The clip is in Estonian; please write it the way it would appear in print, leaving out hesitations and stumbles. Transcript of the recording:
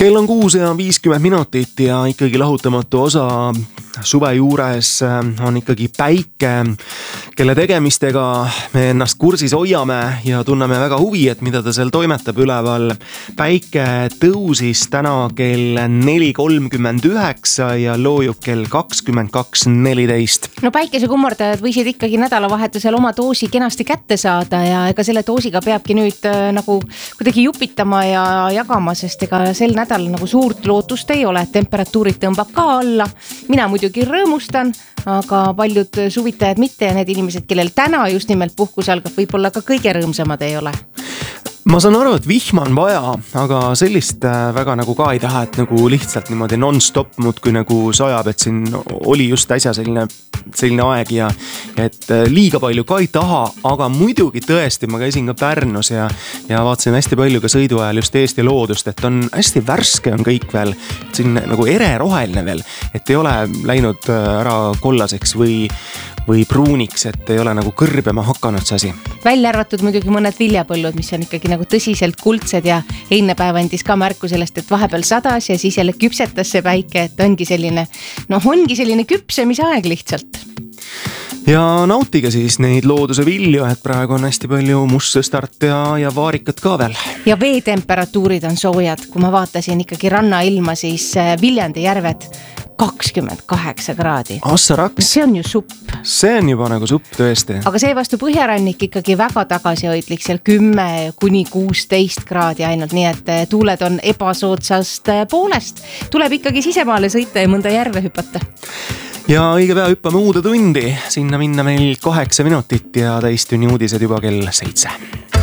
Kell on 6:50 ja ikkagi lahutamatu osa suve juures on ikkagi päike, kelle tegemistega me ennast kursis hoiame ja tunneme väga huvi, et mida ta seal toimetab üleval. Päike tõusis täna kell 4:39 ja loojub kell 22:14. No päikesekummardajad võisid ikkagi nädalavahetusel oma doosi kenasti kätte saada ja ega selle doosiga peabki nüüd nagu kuidagi jupitama ja jagama, sest ega sel nädalal nagu suurt lootust ei ole, temperatuurid tõmbab ka alla. Mina muidugi rõõmustan, aga paljud suvitajad mitte ja need inimesed, kellel täna just nimelt puhkus algab, võib-olla ka kõige rõõmsamad ei ole. Ma saan aru, et vihma on vaja, aga sellist väga nagu ka ei taha, et nagu lihtsalt niimoodi non-stop muudkui nagu sajab, et siin oli just äsja selline aeg ja et liiga palju ka ei taha, aga muidugi tõesti ma käisin ka Pärnus ja vaatasin hästi palju ka sõidu ajal just Eesti loodust, et on hästi värske on kõik veel, siin nagu ereroheline veel, et ei ole läinud ära kollaseks või pruuniks, et ei ole nagu kõrbema hakanud see asi. Välja arvatud muidugi mõned viljapõllud, mis on ikkagi nagu tõsiselt kuldsed ja eilne päev andis ka märku sellest, et vahepeal sadas ja siis jälle küpsetas see päike, et ongi selline küpsemisaeg lihtsalt. Ja nautige siis neid looduse vilju, et praegu on hästi palju mustsõstart ja vaarikat ka veel. Ja veetemperatuurid on soojad, kui ma vaatasin ikkagi rannailma, siis Viljandi järved 28 kraadi. Assaraks. See on ju supp. See on juba nagu supp tõesti. Aga see vastu põhjarannik ikkagi väga tagasihoidlik, seal 10–16 kraadi ainult, nii et tuuled on ebasoodsast poolest. Tuleb ikkagi sisemaale sõita ja mõnda järve hüpata. Ja õige pea hüppame uude tundi, sinna minna meil 8 minutit ja täistunni uudised juba kell 7.